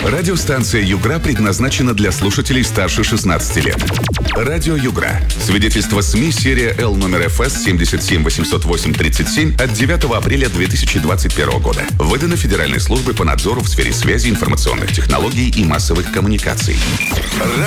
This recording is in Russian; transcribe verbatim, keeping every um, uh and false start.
Радиостанция «Югра» предназначена для слушателей старше шестнадцати лет. Радио «Югра». Свидетельство СМИ серия Л номер эф эс семьдесят семь восемьсот восемь тридцать семь от девятого апреля две тысячи двадцать первого года. Выдано Федеральной службой по надзору в сфере связи, информационных технологий и массовых коммуникаций.